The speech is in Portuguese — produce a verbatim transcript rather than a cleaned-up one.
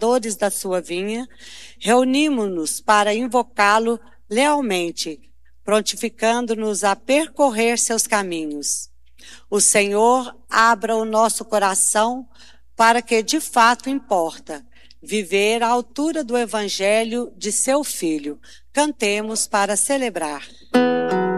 lavradores da sua vinha, reunimos-nos para invocá-lo lealmente, prontificando-nos a percorrer seus caminhos. O Senhor abra o nosso coração para que de fato importa viver à altura do Evangelho de seu Filho. Cantemos para celebrar.